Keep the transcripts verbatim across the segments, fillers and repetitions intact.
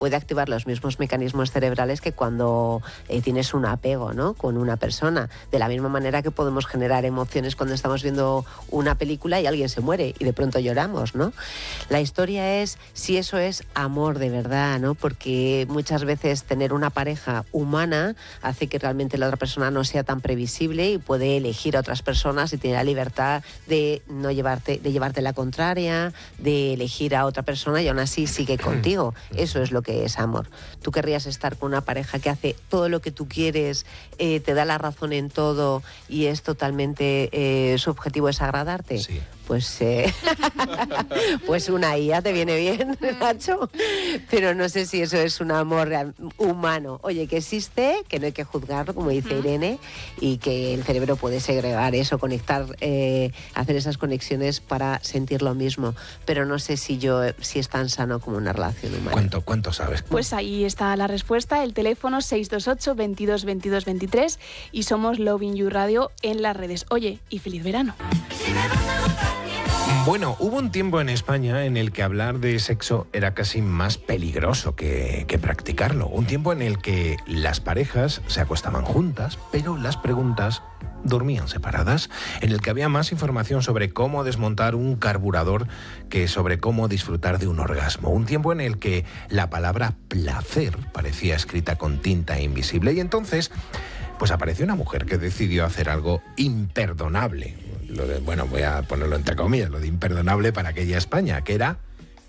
puede activar los mismos mecanismos cerebrales que cuando eh, tienes un apego, ¿no?, con una persona. De la misma manera que podemos generar emociones cuando estamos viendo una película y alguien se muere y de pronto lloramos, ¿no? La historia es si eso es amor de verdad, ¿no? Porque muchas veces tener una pareja humana hace que realmente la otra persona no sea tan previsible y puede elegir a otras personas y tiene la libertad de no llevarte, de llevarte la contraria, de elegir a otra persona y aún así sigue contigo. Eso es lo que es amor. Tú querrías estar con una pareja que hace todo lo que tú quieres, eh, te da la razón en todo y es totalmente, eh, su objetivo es agradarte. Sí. Pues, eh, pues una I A te viene bien, Nacho, pero no sé si eso es un amor humano. Oye, que existe, que no hay que juzgarlo, como dice Irene, y que el cerebro puede segregar eso, conectar, eh, hacer esas conexiones para sentir lo mismo, pero no sé si yo si es tan sano como una relación humana. ¿Cuánto, cuánto sabes? Pues ahí está la respuesta, el teléfono seis dos ocho, veintidós, veintidós, veintitrés y somos Loving You Radio en las redes. Oye, y feliz verano. Bueno, hubo un tiempo en España en el que hablar de sexo era casi más peligroso que, que practicarlo. Un tiempo en el que las parejas se acostaban juntas, pero las preguntas dormían separadas, en el que había más información sobre cómo desmontar un carburador que sobre cómo disfrutar de un orgasmo. Un tiempo en el que la palabra placer parecía escrita con tinta invisible. Y entonces, pues apareció una mujer que decidió hacer algo imperdonable. Lo de, bueno, voy a ponerlo entre comillas, lo de imperdonable para aquella España, que era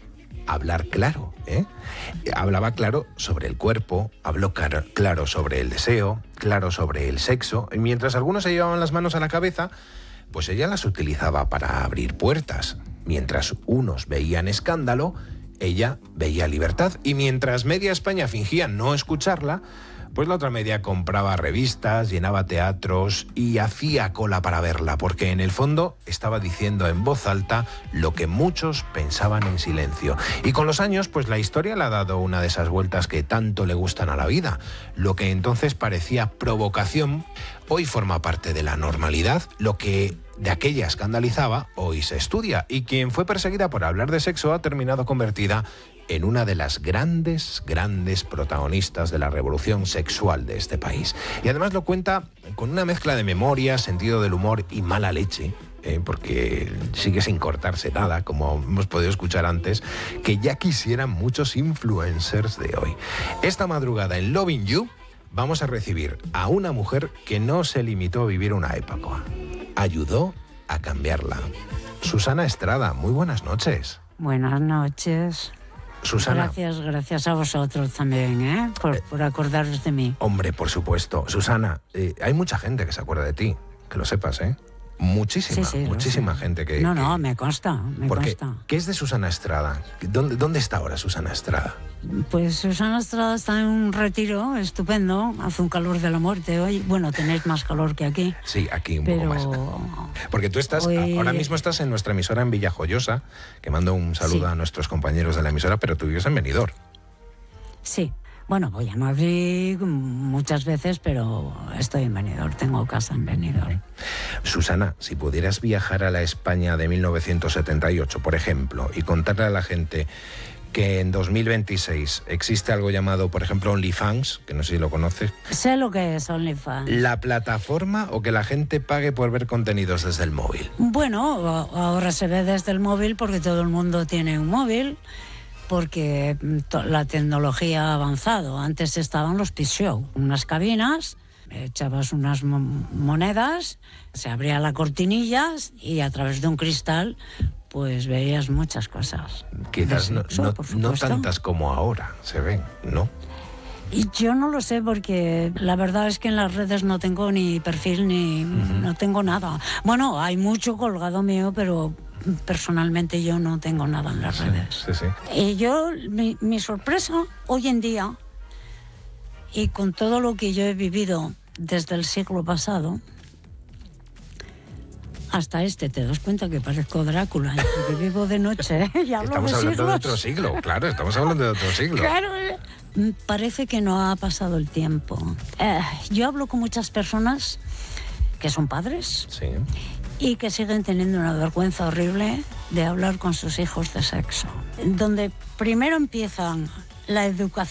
hablar claro, ¿eh? Hablaba claro sobre el cuerpo, habló claro, claro sobre el deseo, claro sobre el sexo, y mientras algunos se llevaban las manos a la cabeza, pues ella las utilizaba para abrir puertas. Mientras unos veían escándalo, ella veía libertad, y mientras media España fingía no escucharla, pues la otra media compraba revistas, llenaba teatros y hacía cola para verla, porque en el fondo estaba diciendo en voz alta lo que muchos pensaban en silencio. Y con los años, pues la historia le ha dado una de esas vueltas que tanto le gustan a la vida. Lo que entonces parecía provocación, hoy forma parte de la normalidad. Lo que de aquella escandalizaba, hoy se estudia. Y quien fue perseguida por hablar de sexo ha terminado convertida en una de las grandes, grandes protagonistas de la revolución sexual de este país. Y además lo cuenta con una mezcla de memoria, sentido del humor y mala leche, eh, porque sigue sin cortarse nada, como hemos podido escuchar antes, que ya quisieran muchos influencers de hoy. Esta madrugada en Loving You vamos a recibir a una mujer que no se limitó a vivir una época, ayudó a cambiarla. Susana Estrada, muy buenas noches. Buenas noches. Susana. Gracias, gracias a vosotros también, ¿eh? Por, eh, por acordaros de mí. Hombre, por supuesto. Susana, eh, hay mucha gente que se acuerda de ti, que lo sepas, ¿eh? Muchísima, sí, sí, muchísima gente que... No, no, que... me consta, me Porque, consta. ¿qué es de Susana Estrada? ¿Dónde, ¿Dónde está ahora Susana Estrada? Pues Susana Estrada está en un retiro estupendo, hace un calor de la muerte hoy. Bueno, tenéis más calor que aquí. Sí, aquí un pero... poco más. Porque tú estás, hoy... ahora mismo estás en nuestra emisora en Villajoyosa, que mando un saludo sí. a nuestros compañeros de la emisora, pero tú vives en Benidorm. Sí. Bueno, voy a Madrid muchas veces, pero estoy en Benidorm, tengo casa en Benidorm. Susana, si pudieras viajar a la España de mil novecientos setenta y ocho, por ejemplo, y contarle a la gente que en dos mil veintiséis existe algo llamado, por ejemplo, OnlyFans, que no sé si lo conoces. Sé lo que es OnlyFans. ¿La plataforma o que la gente pague por ver contenidos desde el móvil? Bueno, ahora se ve desde el móvil porque todo el mundo tiene un móvil, porque la tecnología ha avanzado. Antes estaban los P-Show, unas cabinas, echabas unas monedas, se abría la cortinilla y a través de un cristal pues veías muchas cosas. Quizás no, no, no tantas como ahora se ven, ¿no? Y yo no lo sé porque la verdad es que en las redes no tengo ni perfil ni uh-huh. no tengo nada. Bueno, hay mucho colgado mío, pero personalmente yo no tengo nada en las sí, redes. Sí, sí. Y yo, mi, mi sorpresa hoy en día, y con todo lo que yo he vivido desde el siglo pasado hasta este, te das cuenta que parezco Drácula, porque vivo de noche, ¿eh? Y hablo estamos de hablando siglos. de otro siglo, claro, estamos hablando de otro siglo. Claro, parece que no ha pasado el tiempo. Eh, yo hablo con muchas personas que son padres sí. y que siguen teniendo una vergüenza horrible de hablar con sus hijos de sexo. Donde primero empiezan la educación